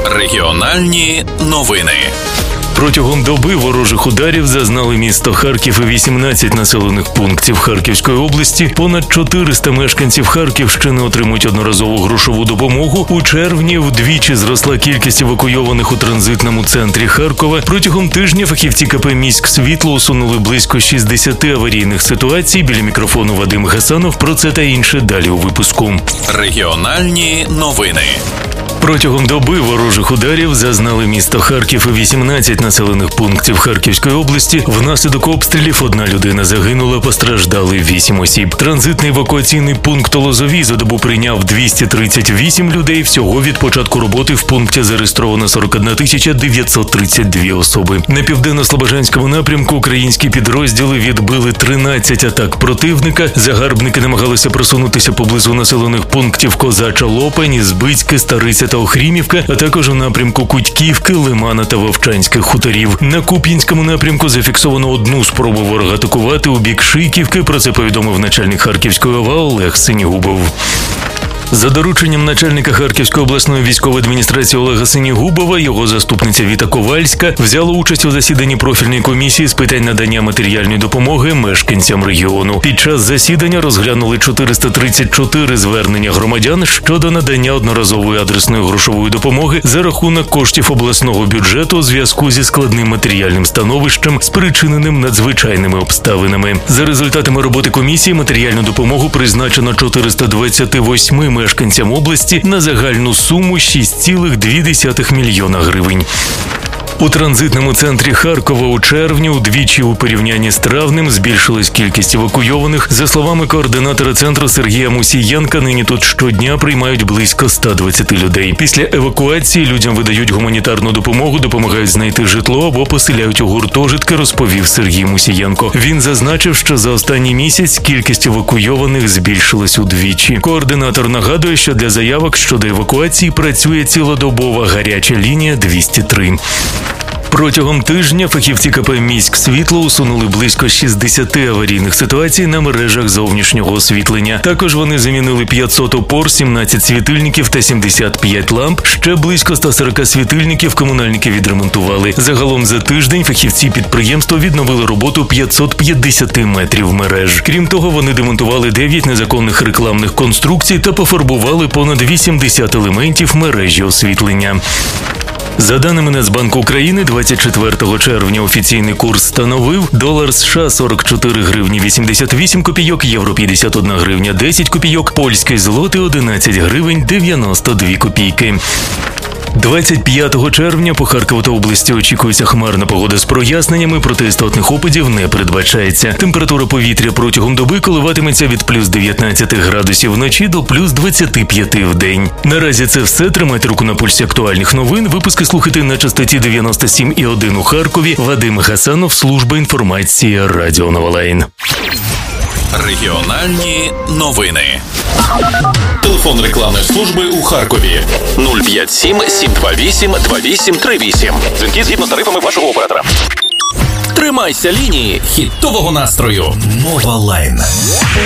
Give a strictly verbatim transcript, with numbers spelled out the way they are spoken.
Регіональні новини. Протягом доби ворожих ударів зазнали місто Харків і вісімнадцять населених пунктів Харківської області. Понад чотириста мешканців Харківщини отримують одноразову грошову допомогу. У червні вдвічі зросла кількість евакуйованих у транзитному центрі Харкова. Протягом тижня фахівці КП «Міськсвітло» усунули близько шістдесят аварійних ситуацій. Біля мікрофону Вадим Гасанов. Про це та інше далі у випуску. Регіональні новини. Протягом доби ворожих ударів зазнали місто Харків і вісімнадцять населених пунктів Харківської області. Внаслідок обстрілів одна людина загинула, постраждали вісім осіб. Транзитний евакуаційний пункт Лозові за добу прийняв двісті тридцять вісім людей. Всього від початку роботи в пункті зареєстровано сорок одна тисяча дев'ятсот тридцять дві особи. На південно-слобожанському напрямку українські підрозділи відбили тринадцять атак противника. Загарбники намагалися просунутися поблизу населених пунктів Козача Лопань, Збицьке, Стариця та Охрімівка, а також у напрямку Кутьківки, Лимана та Вовчанських хуторів. На Куп'янському напрямку зафіксовано одну спробу ворога атакувати у бік Шийківки. Про це повідомив начальник Харківської ОВА Олег Синігубов. За дорученням начальника Харківської обласної військової адміністрації Олега Синігубова, його заступниця Віта Ковальська взяла участь у засіданні профільної комісії з питань надання матеріальної допомоги мешканцям регіону. Під час засідання розглянули чотириста тридцять чотири звернення громадян щодо надання одноразової адресної грошової допомоги за рахунок коштів обласного бюджету у зв'язку зі складним матеріальним становищем, спричиненим надзвичайними обставинами. За результатами роботи комісії матеріальну допомогу призначено чотириста двадцять вісім мешканцям області на загальну суму шість цілих дві десятих мільйона гривень. У транзитному центрі Харкова у червні удвічі у порівнянні з травнем збільшилась кількість евакуйованих. За словами координатора центру Сергія Мусієнка, нині тут щодня приймають близько ста двадцяти людей. Після евакуації людям видають гуманітарну допомогу, допомагають знайти житло або поселяють у гуртожитки, розповів Сергій Мусієнко. Він зазначив, що за останній місяць кількість евакуйованих збільшилась удвічі. Координатор нагадує, що для заявок щодо евакуації працює цілодобова гаряча лінія двісті три. Протягом тижня фахівці КП «Міськсвітло» усунули близько шістдесят аварійних ситуацій на мережах зовнішнього освітлення. Також вони замінили п'ятсот опор, сімнадцять світильників та сімдесят п'ять ламп. Ще близько ста сорока світильників комунальники відремонтували. Загалом за тиждень фахівці підприємства відновили роботу п'ятсот п'ятдесят метрів мереж. Крім того, вони демонтували дев'ять незаконних рекламних конструкцій та пофарбували понад вісімдесят елементів мережі освітлення. За даними Нацбанку України, двадцять четвертого червня офіційний курс становив: долар США сорок чотири гривні вісімдесят вісім копійок, євро п'ятдесят одна гривня десять копійок, польський злотий одинадцять гривень дев'яносто дві копійки. двадцять п'ятого червня по Харкову та області очікується хмарна погода з проясненнями, проте істотних опадів не передбачається. Температура повітря протягом доби коливатиметься від плюс дев'ятнадцять градусів вночі до плюс двадцять п'ять в день. Наразі це все. Тримайте руку на пульсі актуальних новин. Випуски слухайте на частоті дев'яносто сім і один у Харкові. Вадим Гасанов, служба інформації Радіо Новолайн. Регіональні новини. Телефон рекламної служби у Харкові нуль п'ять сім сім два вісім два вісім три вісім. Дзвінки згідно з тарифами вашого оператора. Тримайся лінії хітового настрою. Новолайн.